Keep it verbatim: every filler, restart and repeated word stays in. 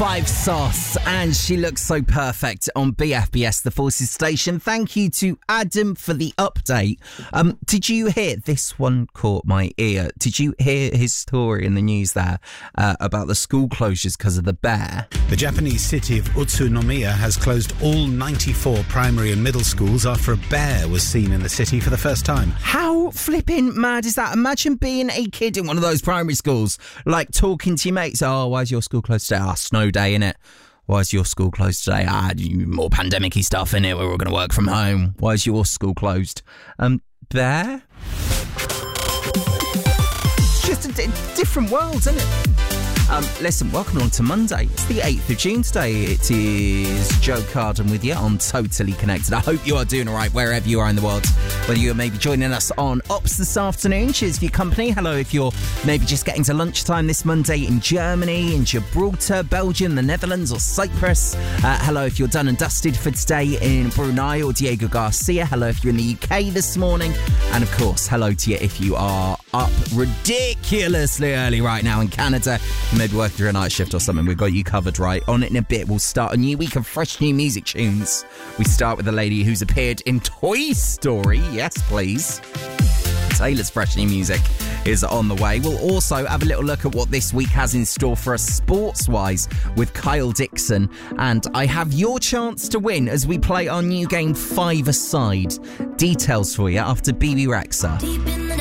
Five Sauce, and she looks so perfect on B F B S, the Forces station. Thank you to Adam for the update. Um, did you hear, this one caught my ear, did you hear his story in the news there uh, about the school closures because of the bear? The Japanese city of Utsunomiya has closed all ninety-four primary and middle schools after a bear was seen in the city for the first time. How flipping mad is that? Imagine being a kid in one of those primary schools, like talking to your mates, oh, why is your school closed today? Ah, snow day, innit? Why is your school closed today? Ah, more pandemic-y stuff, innit? We're all going to work from home. Why is your school closed? Um, bear? It's just a d- different world, isn't it? Um, listen, welcome along to Monday. It's the eighth of June today. It is Joe Carden with you on Totally Connected. I hope you are doing all right wherever you are in the world. Whether you are maybe joining us on Ops this afternoon, cheers for your company. Hello if you're maybe just getting to lunchtime this Monday in Germany, in Gibraltar, Belgium, the Netherlands or Cyprus. Uh, hello if you're done and dusted for today in Brunei or Diego Garcia. Hello if you're in the U K this morning. And of course, hello to you if you are up ridiculously early right now in Canada. You may be working through a night shift or something. We've got you covered, right? On it in a bit, we'll start a new week of fresh new music tunes. We start with the lady who's appeared in Toy Story. Yes, please. Taylor's fresh new music is on the way. We'll also have a little look at what this week has in store for us sports-wise with Kyle Dixon. And I have your chance to win as we play our new game Five Aside. Details for you after B B Rexha. Deep in the